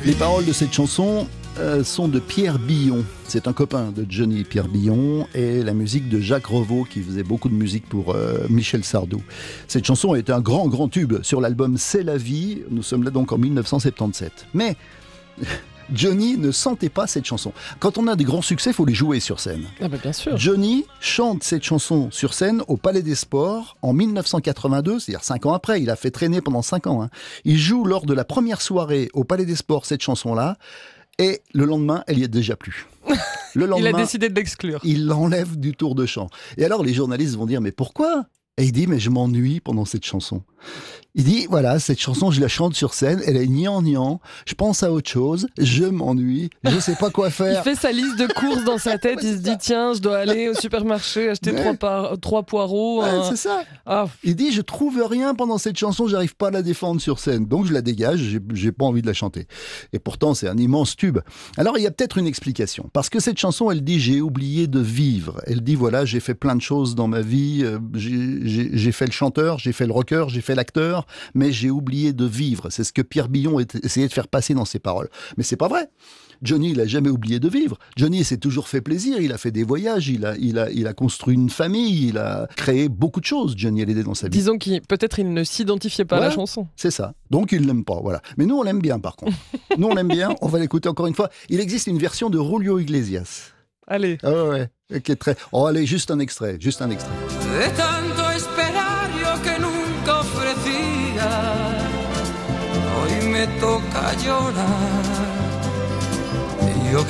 Les paroles de cette chanson sont de Pierre Billon. C'est un copain de Johnny, Pierre Billon, et la musique de Jacques Revaux, qui faisait beaucoup de musique pour Michel Sardou. Cette chanson a été un grand tube sur l'album C'est la vie. Nous sommes là donc en 1977. Mais Johnny ne sentait pas cette chanson. Quand on a des grands succès, il faut les jouer sur scène. Ah bah bien sûr. Johnny chante cette chanson sur scène au Palais des Sports en 1982, c'est-à-dire 5 ans après. Il a fait traîner pendant 5 ans. Il joue lors de la première soirée au Palais des Sports cette chanson-là, et le lendemain, elle y est déjà plus. Le lendemain, il a décidé de l'exclure. Il l'enlève du tour de chant. Et alors les journalistes vont dire, mais pourquoi ? Et il dit, mais je m'ennuie pendant cette chanson. Il dit, voilà, cette chanson, je la chante sur scène, elle est gnangnan, je pense à autre chose, je m'ennuie, je sais pas quoi faire. Il fait sa liste de courses dans sa tête, il se dit, tiens, je dois aller au supermarché acheter 3 poireaux. C'est ça. Ah. Il dit, je trouve rien pendant cette chanson, j'arrive pas à la défendre sur scène, donc je la dégage, j'ai pas envie de la chanter. Et pourtant, c'est un immense tube. Alors, il y a peut-être une explication, parce que cette chanson, elle dit, j'ai oublié de vivre. Elle dit, voilà, j'ai fait plein de choses dans ma vie, j'ai fait le chanteur, j'ai fait le rocker, j'ai fait l'acteur, mais j'ai oublié de vivre. C'est ce que Pierre Billon essayait de faire passer dans ses paroles. Mais c'est pas vrai. Johnny, il a jamais oublié de vivre. Johnny s'est toujours fait plaisir. Il a fait des voyages, il a construit une famille, il a créé beaucoup de choses, Johnny Hallyday, dans sa vie. Disons peut-être il ne s'identifiait pas à la chanson. C'est ça. Donc il l'aime pas, voilà. Mais nous, on l'aime bien, par contre. Nous, on l'aime bien. On va l'écouter encore une fois. Il existe une version de Julio Iglesias. Allez. Ah ouais. Qui est très... Oh, allez, juste un extrait. Hoy me toca llorar.